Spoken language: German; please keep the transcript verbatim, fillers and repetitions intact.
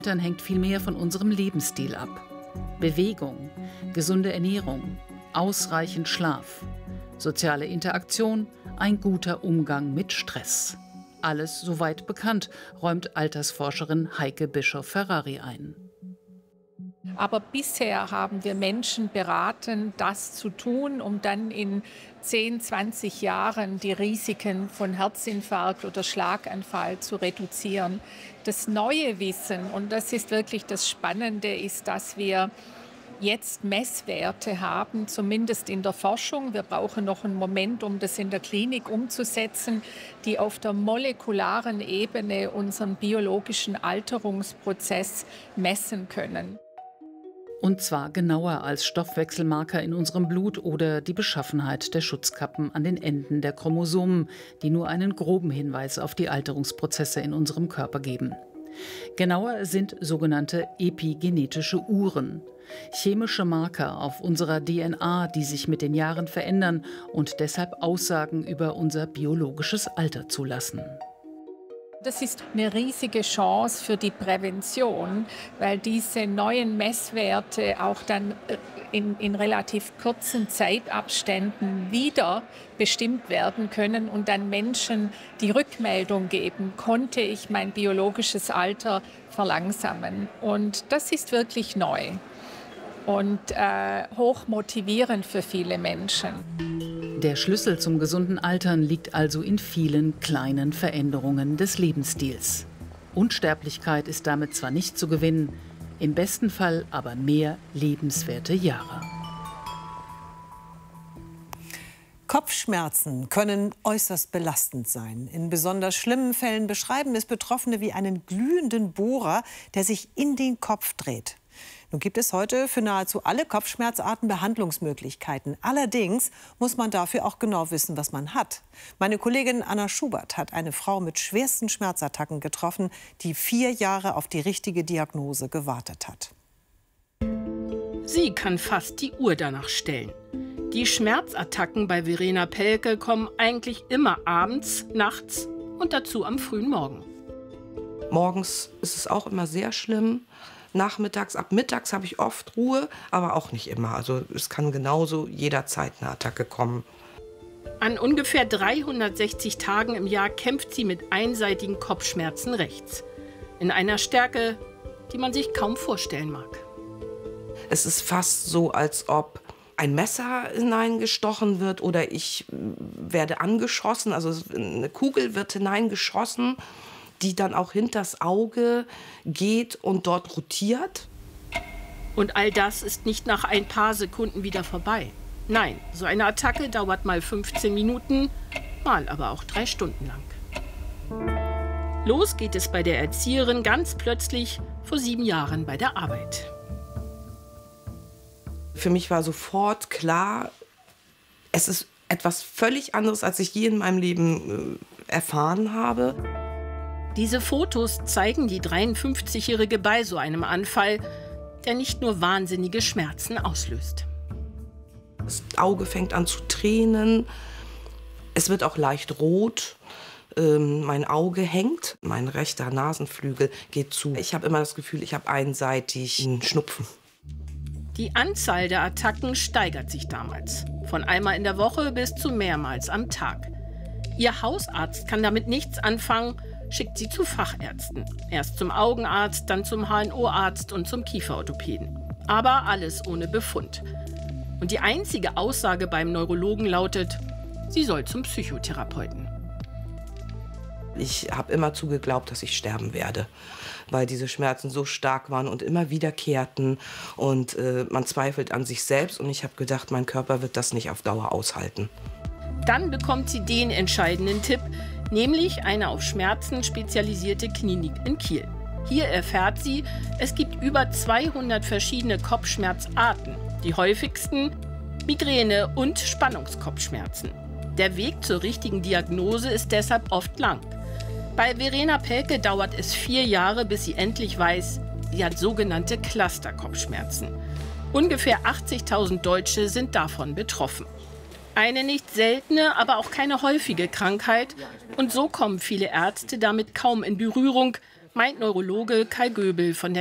Dann hängt viel mehr von unserem Lebensstil ab. Bewegung, gesunde Ernährung, ausreichend Schlaf, soziale Interaktion, ein guter Umgang mit Stress. Alles soweit bekannt, räumt Altersforscherin Heike Bischoff-Ferrari ein. Aber bisher haben wir Menschen beraten, das zu tun, um dann in zehn, zwanzig Jahren die Risiken von Herzinfarkt oder Schlaganfall zu reduzieren. Das neue Wissen, und das ist wirklich das Spannende, ist, dass wir jetzt Messwerte haben, zumindest in der Forschung. Wir brauchen noch einen Moment, um das in der Klinik umzusetzen, die auf der molekularen Ebene unseren biologischen Alterungsprozess messen können. Und zwar genauer als Stoffwechselmarker in unserem Blut oder die Beschaffenheit der Schutzkappen an den Enden der Chromosomen, die nur einen groben Hinweis auf die Alterungsprozesse in unserem Körper geben. Genauer sind sogenannte epigenetische Uhren, chemische Marker auf unserer D N A, die sich mit den Jahren verändern und deshalb Aussagen über unser biologisches Alter zulassen. Das ist eine riesige Chance für die Prävention, weil diese neuen Messwerte auch dann in, in relativ kurzen Zeitabständen wieder bestimmt werden können und dann Menschen die Rückmeldung geben, konnte ich mein biologisches Alter verlangsamen. Und das ist wirklich neu und äh, hoch motivierend für viele Menschen. Der Schlüssel zum gesunden Altern liegt also in vielen kleinen Veränderungen des Lebensstils. Unsterblichkeit ist damit zwar nicht zu gewinnen, im besten Fall aber mehr lebenswerte Jahre. Kopfschmerzen können äußerst belastend sein. In besonders schlimmen Fällen beschreiben es Betroffene wie einen glühenden Bohrer, der sich in den Kopf dreht. Nun gibt es heute für nahezu alle Kopfschmerzarten Behandlungsmöglichkeiten. Allerdings muss man dafür auch genau wissen, was man hat. Meine Kollegin Anna Schubert hat eine Frau mit schwersten Schmerzattacken getroffen, die vier Jahre auf die richtige Diagnose gewartet hat. Sie kann fast die Uhr danach stellen. Die Schmerzattacken bei Verena Pelke kommen eigentlich immer abends, nachts und dazu am frühen Morgen. Morgens ist es auch immer sehr schlimm. Nachmittags, ab mittags habe ich oft Ruhe, aber auch nicht immer. Also es kann genauso jederzeit eine Attacke kommen. An ungefähr dreihundertsechzig Tagen im Jahr kämpft sie mit einseitigen Kopfschmerzen rechts. In einer Stärke, die man sich kaum vorstellen mag. Es ist fast so, als ob ein Messer hineingestochen wird oder ich werde angeschossen. Also eine Kugel wird hineingeschossen, die dann auch hinters Auge geht und dort rotiert. Und all das ist nicht nach ein paar Sekunden wieder vorbei. Nein, so eine Attacke dauert mal fünfzehn Minuten, mal aber auch drei Stunden lang. Los geht es bei der Erzieherin ganz plötzlich vor sieben Jahren bei der Arbeit. Für mich war sofort klar, es ist etwas völlig anderes, als ich je in meinem Leben äh, erfahren habe. Diese Fotos zeigen die dreiundfünfzigjährige bei so einem Anfall, der nicht nur wahnsinnige Schmerzen auslöst. Das Auge fängt an zu tränen, es wird auch leicht rot, ähm, mein Auge hängt, mein rechter Nasenflügel geht zu. Ich habe immer das Gefühl, ich habe einseitig einen Schnupfen. Die Anzahl der Attacken steigert sich damals, von einmal in der Woche bis zu mehrmals am Tag. Ihr Hausarzt kann damit nichts anfangen, schickt sie zu Fachärzten. Erst zum Augenarzt, dann zum H N O-Arzt und zum Kieferorthopäden. Aber alles ohne Befund. Und die einzige Aussage beim Neurologen lautet, sie soll zum Psychotherapeuten. Ich habe immer zugeglaubt, dass ich sterben werde, weil diese Schmerzen so stark waren und immer wiederkehrten. Und äh, man zweifelt an sich selbst. Und ich habe gedacht, mein Körper wird das nicht auf Dauer aushalten. Dann bekommt sie den entscheidenden Tipp, nämlich eine auf Schmerzen spezialisierte Klinik in Kiel. Hier erfährt sie, es gibt über zweihundert verschiedene Kopfschmerzarten. Die häufigsten Migräne und Spannungskopfschmerzen. Der Weg zur richtigen Diagnose ist deshalb oft lang. Bei Verena Pelke dauert es vier Jahre, bis sie endlich weiß, sie hat sogenannte Cluster-Kopfschmerzen. Ungefähr achtzigtausend Deutsche sind davon betroffen. Eine nicht seltene, aber auch keine häufige Krankheit. Und so kommen viele Ärzte damit kaum in Berührung, meint Neurologe Kai Göbel von der